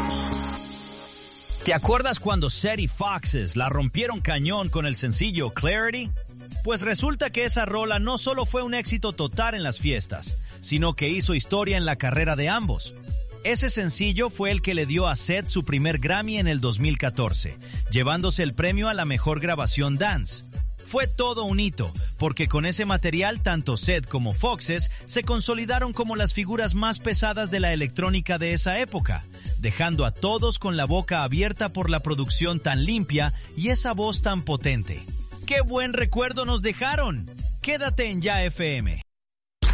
¿Te acuerdas cuando Seth y Foxes la rompieron cañón con el sencillo Clarity? Pues resulta que esa rola no solo fue un éxito total en las fiestas, sino que hizo historia en la carrera de ambos. Ese sencillo fue el que le dio a Seth su primer Grammy en el 2014, llevándose el premio a la mejor grabación dance. Fue todo un hito, porque con ese material tanto Seth como Foxes se consolidaron como las figuras más pesadas de la electrónica de esa época, dejando a todos con la boca abierta por la producción tan limpia y esa voz tan potente. ¡Qué buen recuerdo nos dejaron! Quédate en Ya FM.